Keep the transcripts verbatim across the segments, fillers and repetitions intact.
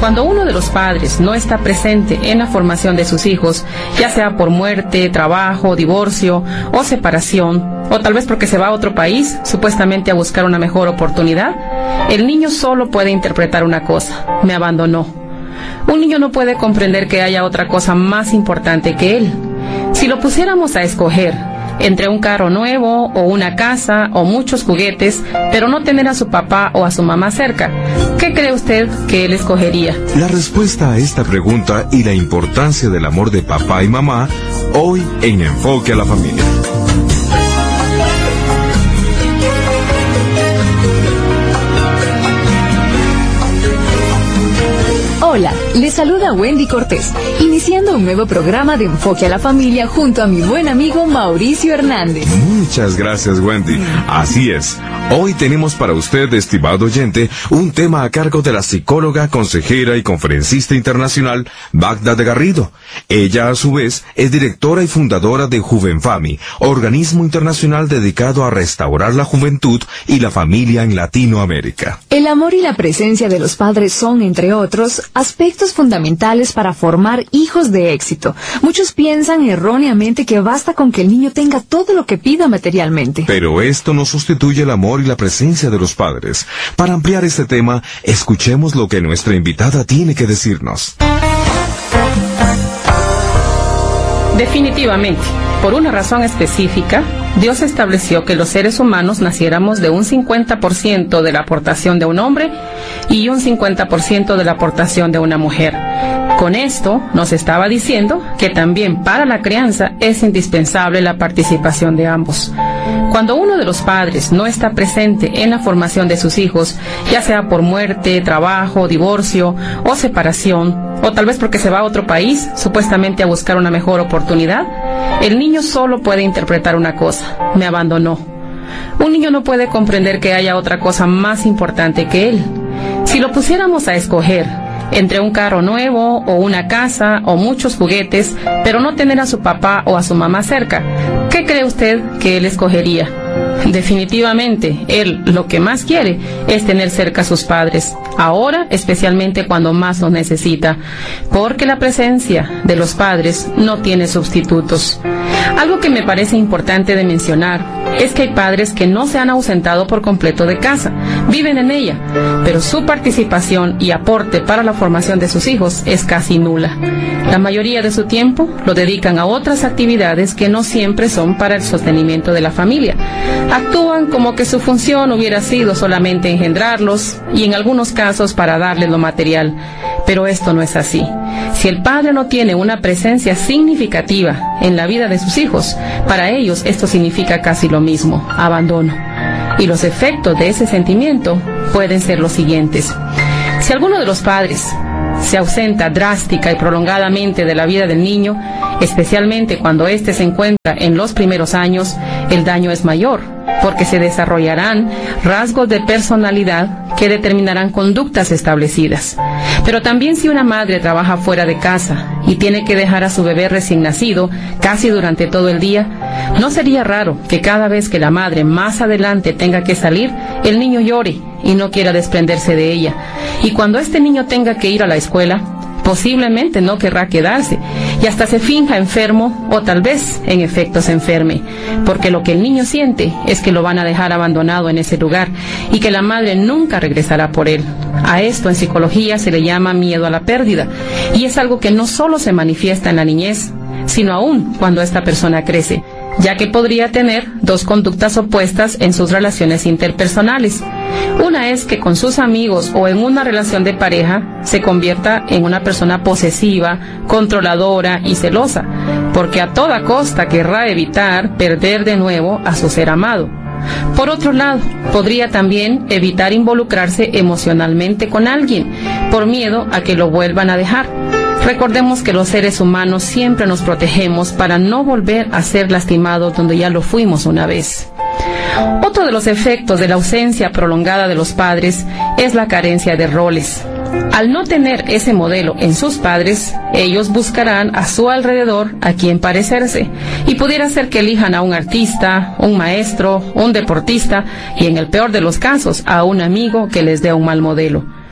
Cuando uno de los padres no está presente en la formación de sus hijos, ya sea por muerte, trabajo, divorcio o separación, o tal vez porque se va a otro país, supuestamente a buscar una mejor oportunidad, el niño solo puede interpretar una cosa: me abandonó. Un niño no puede comprender que haya otra cosa más importante que él. Si lo pusiéramos a escoger entre un carro nuevo o una casa o muchos juguetes, pero no tener a su papá o a su mamá cerca, ¿qué cree usted que él escogería? La respuesta a esta pregunta y la importancia del amor de papá y mamá, hoy en Enfoque a la Familia. Hola, les saluda Wendy Cortés, iniciando un nuevo programa de Enfoque a la Familia junto a mi buen amigo Mauricio Hernández. Muchas gracias, Wendy. Así es. Hoy tenemos para usted, estimado oyente, un tema a cargo de la psicóloga, consejera y conferencista internacional Magda de Garrido. Ella, a su vez, es directora y fundadora de Juvenfami, organismo internacional dedicado a restaurar la juventud y la familia en Latinoamérica. El amor y la presencia de los padres son, entre otros, aspectos fundamentales para formar hijos de éxito. Muchos piensan erróneamente que basta con que el niño tenga todo lo que pida materialmente. Pero esto no sustituye el amor y la presencia de los padres. Para ampliar este tema, escuchemos lo que nuestra invitada tiene que decirnos. Definitivamente, por una razón específica, Dios estableció que los seres humanos naciéramos de un cincuenta por ciento de la aportación de un hombre y un cincuenta por ciento de la aportación de una mujer. Con esto nos estaba diciendo que también para la crianza es indispensable la participación de ambos. Cuando uno de los padres no está presente en la formación de sus hijos, ya sea por muerte, trabajo, divorcio o separación, o tal vez porque se va a otro país, supuestamente a buscar una mejor oportunidad, el niño solo puede interpretar una cosa: me abandonó. Un niño no puede comprender que haya otra cosa más importante que él. Si lo pusiéramos a escoger entre un carro nuevo o una casa o muchos juguetes, pero no tener a su papá o a su mamá cerca, ¿qué cree usted que él escogería? Definitivamente, él lo que más quiere es tener cerca a sus padres, ahora especialmente cuando más los necesita, porque la presencia de los padres no tiene sustitutos. Algo que me parece importante de mencionar es que hay padres que no se han ausentado por completo de casa, viven en ella, pero su participación y aporte para la formación de sus hijos es casi nula. La mayoría de su tiempo lo dedican a otras actividades que no siempre son para el sostenimiento de la familia. Actúan como que su función hubiera sido solamente engendrarlos y en algunos casos para darles lo material, pero esto no es así. Si el padre no tiene una presencia significativa en la vida de sus hijos, para ellos esto significa casi lo mismo: abandono. Y los efectos de ese sentimiento pueden ser los siguientes. Si alguno de los padres se ausenta drástica y prolongadamente de la vida del niño, especialmente cuando éste se encuentra en los primeros años, el daño es mayor, porque se desarrollarán rasgos de personalidad que determinarán conductas establecidas. Pero también si una madre trabaja fuera de casa y tiene que dejar a su bebé recién nacido casi durante todo el día, no sería raro que cada vez que la madre más adelante tenga que salir, el niño llore y no quiera desprenderse de ella. Y cuando este niño tenga que ir a la escuela, posiblemente no querrá quedarse y hasta se finja enfermo o tal vez en efecto se enferme, porque lo que el niño siente es que lo van a dejar abandonado en ese lugar y que la madre nunca regresará por él. A esto en psicología se le llama miedo a la pérdida, y es algo que no solo se manifiesta en la niñez, sino aún cuando esta persona crece, ya que podría tener dos conductas opuestas en sus relaciones interpersonales. Una es que con sus amigos o en una relación de pareja se convierta en una persona posesiva, controladora y celosa, porque a toda costa querrá evitar perder de nuevo a su ser amado. Por otro lado, podría también evitar involucrarse emocionalmente con alguien, por miedo a que lo vuelvan a dejar. Recordemos que los seres humanos siempre nos protegemos para no volver a ser lastimados donde ya lo fuimos una vez. Otro de los efectos de la ausencia prolongada de los padres es la carencia de roles. Al no tener ese modelo en sus padres, ellos buscarán a su alrededor a quien parecerse, y pudiera ser que elijan a un artista, un maestro, un deportista y en el peor de los casos a un amigo que les dé un mal modelo.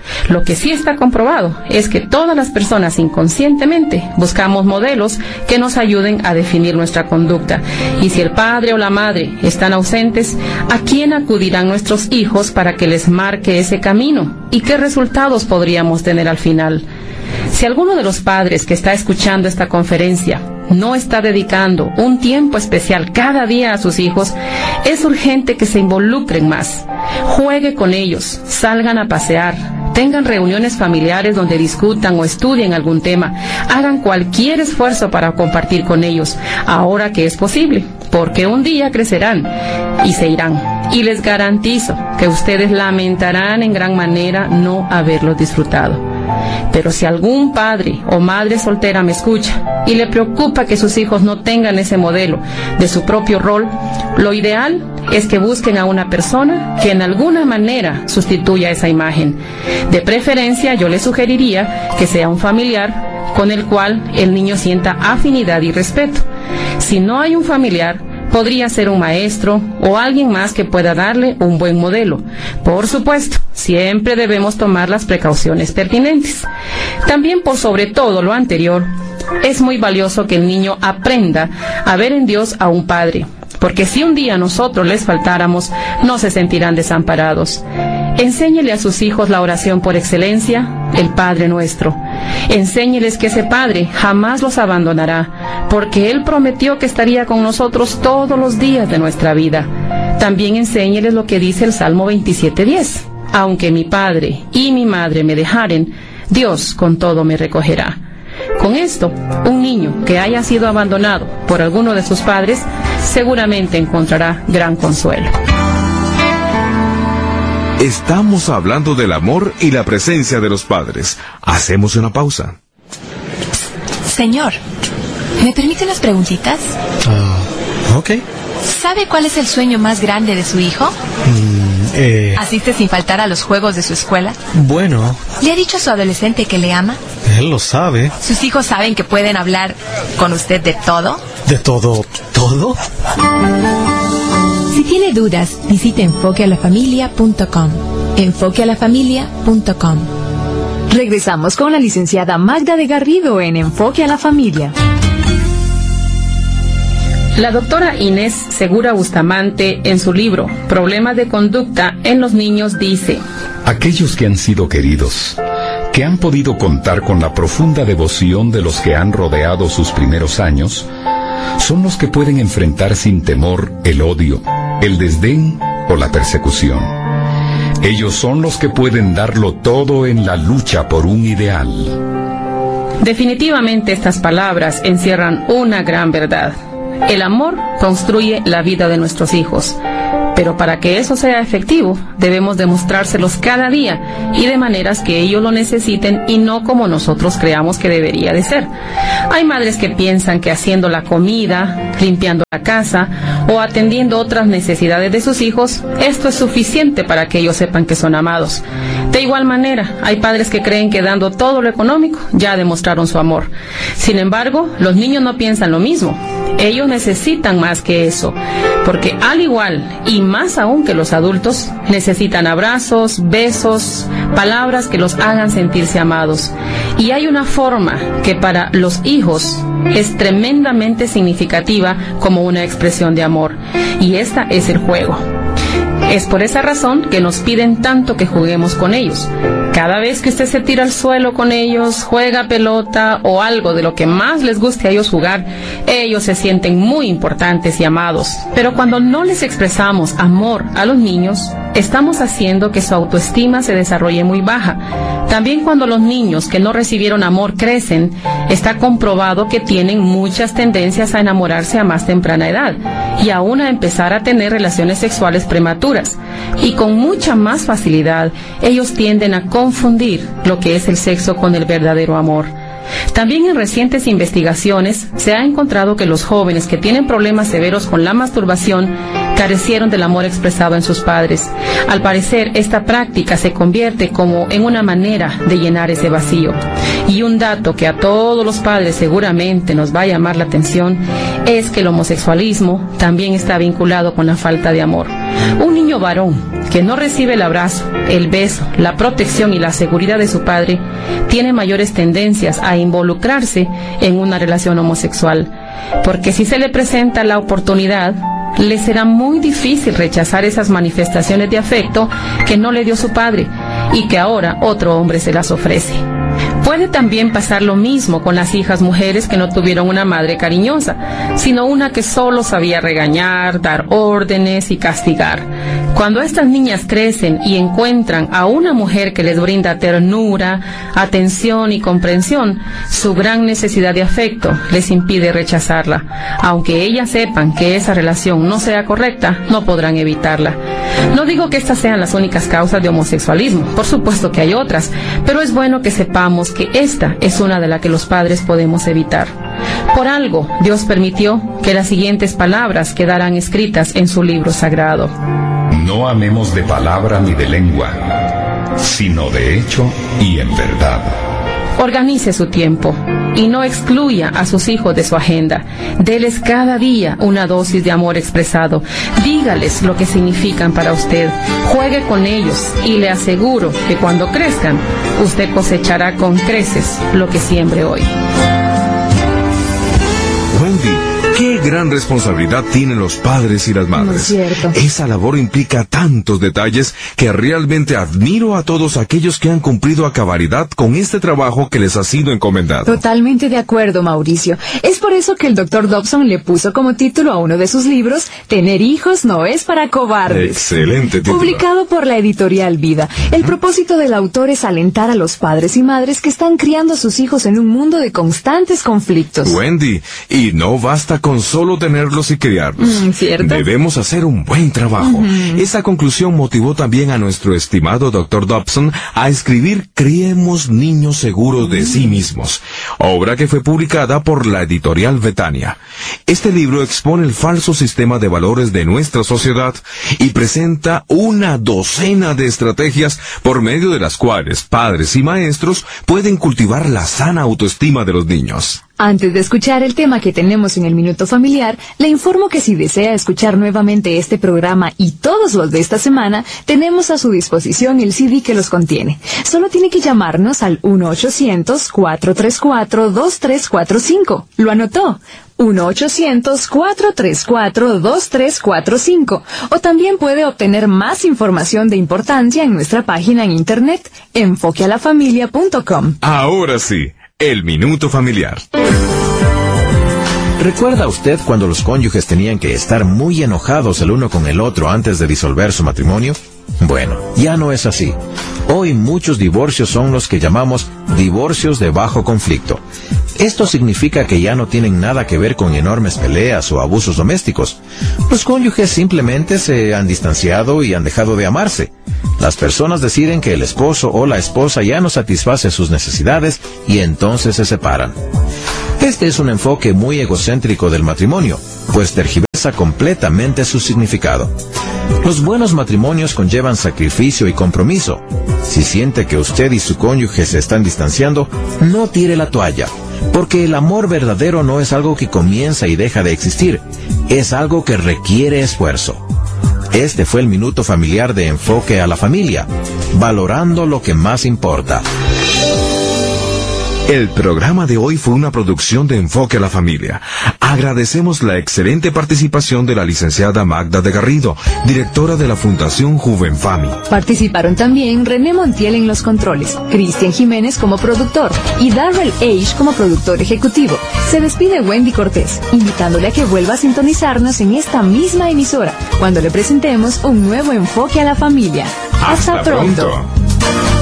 Lo que sí está comprobado es que todas las personas inconscientemente buscamos modelos que nos ayuden a definir nuestra conducta. Y si el padre o la madre están ausentes, ¿a quién acudirán nuestros hijos para que les marque ese camino? ¿Y qué resultados podríamos tener al final? Si alguno de los padres que está escuchando esta conferencia no está dedicando un tiempo especial cada día a sus hijos, es urgente que se involucren más. Juegue con ellos, salgan a pasear, tengan reuniones familiares donde discutan o estudien algún tema, hagan cualquier esfuerzo para compartir con ellos, ahora que es posible, porque un día crecerán y se irán. Y les garantizo que ustedes lamentarán en gran manera no haberlos disfrutado. Pero si algún padre o madre soltera me escucha y le preocupa que sus hijos no tengan ese modelo de su propio rol, lo ideal es que busquen a una persona que en alguna manera sustituya esa imagen. De preferencia, yo les sugeriría que sea un familiar con el cual el niño sienta afinidad y respeto. Si no hay un familiar, podría ser un maestro o alguien más que pueda darle un buen modelo. Por supuesto, siempre debemos tomar las precauciones pertinentes. También, por sobre todo lo anterior, es muy valioso que el niño aprenda a ver en Dios a un padre, porque si un día nosotros les faltáramos, no se sentirán desamparados. Enséñele a sus hijos la oración por excelencia, el Padre Nuestro. Enséñeles que ese Padre jamás los abandonará, porque Él prometió que estaría con nosotros todos los días de nuestra vida. También enséñeles lo que dice el Salmo veintisiete diez. Aunque mi padre y mi madre me dejaren, Dios con todo me recogerá. Con esto, un niño que haya sido abandonado por alguno de sus padres seguramente encontrará gran consuelo. Estamos hablando del amor y la presencia de los padres. Hacemos una pausa. Señor, ¿me permite unas preguntitas? Uh, ok. ¿Sabe cuál es el sueño más grande de su hijo? Mm, eh... ¿Asiste sin faltar a los juegos de su escuela? Bueno... ¿Le ha dicho a su adolescente que le ama? Él lo sabe. ¿Sus hijos saben que pueden hablar con usted de todo? ¿De todo? ¿Todo? Si tiene dudas, visite enfoque a la familia punto com. enfoque a la familia punto com. Regresamos con la licenciada Magda de Garrido en Enfoque a la Familia. La doctora Inés Segura Bustamante, en su libro Problemas de conducta en los niños, dice: aquellos que han sido queridos, que han podido contar con la profunda devoción de los que han rodeado sus primeros años, son los que pueden enfrentar sin temor el odio, el desdén o la persecución. Ellos son los que pueden darlo todo en la lucha por un ideal. Definitivamente estas palabras encierran una gran verdad. El amor construye la vida de nuestros hijos, pero para que eso sea efectivo, debemos demostrárselos cada día y de maneras que ellos lo necesiten y no como nosotros creamos que debería de ser. Hay madres que piensan que haciendo la comida, limpiando la casa o atendiendo otras necesidades de sus hijos, esto es suficiente para que ellos sepan que son amados. De igual manera, hay padres que creen que dando todo lo económico ya demostraron su amor. Sin embargo, los niños no piensan lo mismo. Ellos necesitan más que eso, porque al igual y más aún que los adultos, necesitan abrazos, besos, palabras que los hagan sentirse amados. Y hay una forma que para los hijos es tremendamente significativa como una expresión de amor, y esta es el juego. Es por esa razón que nos piden tanto que juguemos con ellos. Cada vez que usted se tira al suelo con ellos, juega pelota o algo de lo que más les guste a ellos jugar, ellos se sienten muy importantes y amados. Pero cuando no les expresamos amor a los niños, estamos haciendo que su autoestima se desarrolle muy baja. También cuando los niños que no recibieron amor crecen, está comprobado que tienen muchas tendencias a enamorarse a más temprana edad y aún a empezar a tener relaciones sexuales prematuras. Y con mucha más facilidad, ellos tienden a confundir lo que es el sexo con el verdadero amor. También en recientes investigaciones se ha encontrado que los jóvenes que tienen problemas severos con la masturbación carecieron del amor expresado en sus padres. Al parecer, esta práctica se convierte como en una manera de llenar ese vacío. Y un dato que a todos los padres seguramente nos va a llamar la atención es que el homosexualismo también está vinculado con la falta de amor. Un niño varón que no recibe el abrazo, el beso, la protección y la seguridad de su padre tiene mayores tendencias a involucrarse en una relación homosexual, porque si se le presenta la oportunidad, le será muy difícil rechazar esas manifestaciones de afecto que no le dio su padre y que ahora otro hombre se las ofrece. Puede también pasar lo mismo con las hijas mujeres que no tuvieron una madre cariñosa, sino una que solo sabía regañar, dar órdenes y castigar. Cuando estas niñas crecen y encuentran a una mujer que les brinda ternura, atención y comprensión, su gran necesidad de afecto les impide rechazarla. Aunque ellas sepan que esa relación no sea correcta, no podrán evitarla. No digo que estas sean las únicas causas de homosexualismo, por supuesto que hay otras, pero es bueno que sepamos que esta es una de las que los padres podemos evitar. Por algo, Dios permitió que las siguientes palabras quedaran escritas en su libro sagrado. No amemos de palabra ni de lengua, sino de hecho y en verdad. Organice su tiempo y no excluya a sus hijos de su agenda. Déles cada día una dosis de amor expresado. Dígales lo que significan para usted. Juegue con ellos y le aseguro que cuando crezcan, usted cosechará con creces lo que siembre hoy. Wendy, qué gran responsabilidad tienen los padres y las madres. Muy cierto. Esa labor implica tantos detalles que realmente admiro a todos aquellos que han cumplido a cabalidad con este trabajo que les ha sido encomendado. Totalmente de acuerdo, Mauricio. Es por eso que el doctor Dobson le puso como título a uno de sus libros, Tener hijos no es para cobardes. Excelente título. Publicado por la editorial Vida. El propósito del autor es alentar a los padres y madres que están criando a sus hijos en un mundo de constantes conflictos. Wendy, y no basta con solo tenerlos y criarlos. Mm, ¿cierto? Debemos hacer un buen trabajo. Uh-huh. Esa conclusión motivó también a nuestro estimado doctor Dobson a escribir Criemos niños seguros de sí mismos, obra que fue publicada por la editorial Betania. Este libro expone el falso sistema de valores de nuestra sociedad y presenta una docena de estrategias por medio de las cuales padres y maestros pueden cultivar la sana autoestima de los niños. Antes de escuchar el tema que tenemos en el Minuto Familiar, le informo que si desea escuchar nuevamente este programa y todos los de esta semana, tenemos a su disposición el C D que los contiene. Solo tiene que llamarnos al uno ochocientos, cuatro tres cuatro, dos tres cuatro cinco. ¿Lo anotó? uno ochocientos, cuatro tres cuatro, dos tres cuatro cinco. O también puede obtener más información de importancia en nuestra página en internet, enfoque a la familia punto com. Ahora sí, el Minuto Familiar. ¿Recuerda usted cuando los cónyuges tenían que estar muy enojados el uno con el otro antes de disolver su matrimonio? Bueno, ya no es así. Hoy muchos divorcios son los que llamamos divorcios de bajo conflicto. Esto significa que ya no tienen nada que ver con enormes peleas o abusos domésticos. Los cónyuges simplemente se han distanciado y han dejado de amarse. Las personas deciden que el esposo o la esposa ya no satisface sus necesidades y entonces se separan. Este es un enfoque muy egocéntrico del matrimonio, pues tergiversa completamente su significado. Los buenos matrimonios conllevan sacrificio y compromiso. Si siente que usted y su cónyuge se están distanciando, no tire la toalla, porque el amor verdadero no es algo que comienza y deja de existir, es algo que requiere esfuerzo. Este fue el Minuto Familiar de Enfoque a la Familia, valorando lo que más importa. El programa de hoy fue una producción de Enfoque a la Familia. Agradecemos la excelente participación de la licenciada Magda de Garrido, directora de la Fundación Juvenfami. Participaron también René Montiel en los controles, Cristian Jiménez como productor y Darrell Age como productor ejecutivo. Se despide Wendy Cortés, invitándole a que vuelva a sintonizarnos en esta misma emisora, cuando le presentemos un nuevo Enfoque a la Familia. Hasta, Hasta pronto. pronto.